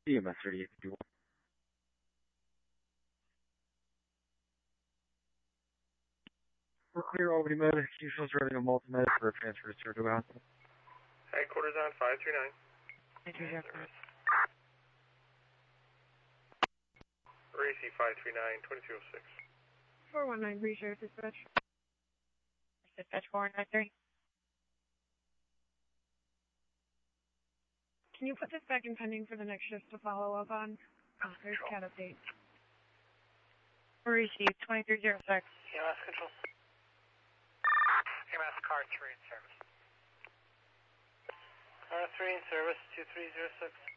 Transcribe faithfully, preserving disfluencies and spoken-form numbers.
E M S thirty-eight fifty-one. We're clear, Albany Med. Houston's running a multi-med for a transfer to Cerro Hospital. Headquarters on five three nine. Racy five three nine, twenty-two oh six. four one nine, Reserve Dispatch. Dispatch four nine three. Can you put this back in pending for the next shift to follow up on? Oh, there's cat update. Received twenty-three oh six. E M S control. E M S car three in service. Car three in service, two three oh six.